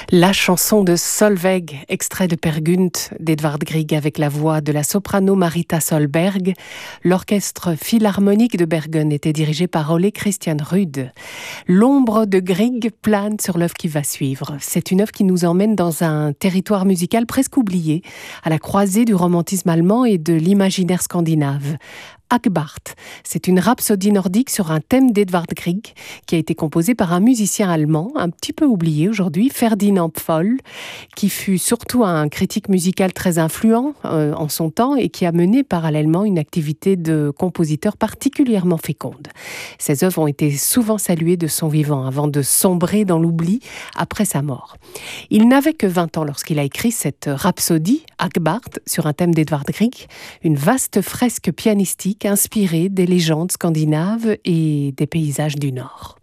La chanson de Solveig, extrait de Per Gynt d'Edvard Grieg avec la voix de la soprano Marita Solberg. L'orchestre philharmonique de Bergen était dirigé par Ole Christian Rude. L'ombre de Grieg plane sur l'œuvre qui va suivre. C'est une œuvre qui nous emmène dans un territoire musical presque oublié, à la croisée du romantisme allemand et de l'imaginaire scandinave. Hagbard, c'est une rhapsodie nordique sur un thème d'Edvard Grieg qui a été composé par un musicien allemand, un petit peu oublié aujourd'hui, Ferdinand Pfoll, qui fut surtout un critique musical très influent en son temps et qui a mené parallèlement une activité de compositeur particulièrement féconde. Ses œuvres ont été souvent saluées de son vivant avant de sombrer dans l'oubli après sa mort. Il n'avait que 20 ans lorsqu'il a écrit cette rhapsodie, Hagbard, sur un thème d'Edvard Grieg, une vaste fresque pianistique inspirée des légendes scandinaves et des paysages du Nord.